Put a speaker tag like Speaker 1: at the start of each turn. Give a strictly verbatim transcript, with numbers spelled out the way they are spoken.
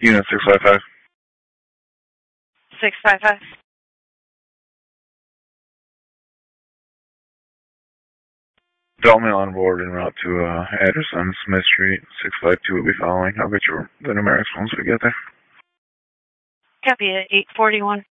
Speaker 1: Unit six five five.
Speaker 2: six five five.
Speaker 1: Delmail on board en route to uh, address on Smith Street, six five two will be following. I'll get your the numerics once we get there.
Speaker 2: Copy it, eight forty-one.